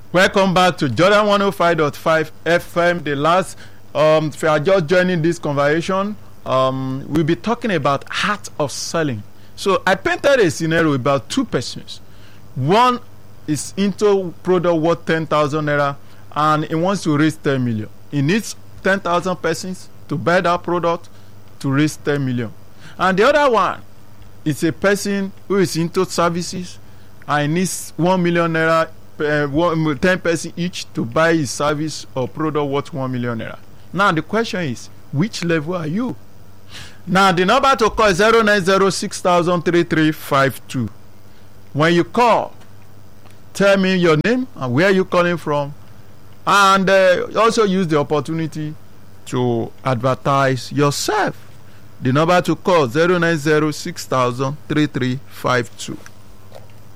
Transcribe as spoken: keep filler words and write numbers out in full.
Welcome back to Jordan one oh five point five F M. The last, um, if you are just joining this conversation, um, we'll be talking about art of selling. So I painted a scenario about two persons. One is into product worth ten thousand naira and he wants to raise ten million. He needs ten thousand persons to buy that product to raise ten million. And the other one is a person who is into services and needs one million naira. Uh, one, ten percent each to buy his service or product worth one million naira. Now the question is, which level are you? Now the number to call is zero nine zero six thousand three three five two. When you call, tell me your name and where you calling from, and uh, also use the opportunity to advertise yourself. The number to call zero nine zero six thousand three three five two.